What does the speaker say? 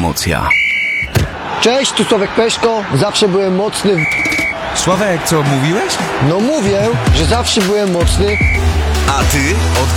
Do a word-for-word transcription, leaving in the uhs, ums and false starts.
promocja. Cześć, tu Sławek Peszko. Zawsze byłem mocny w... Sławek, co mówiłeś? No mówię, że zawsze byłem mocny. A ty? Od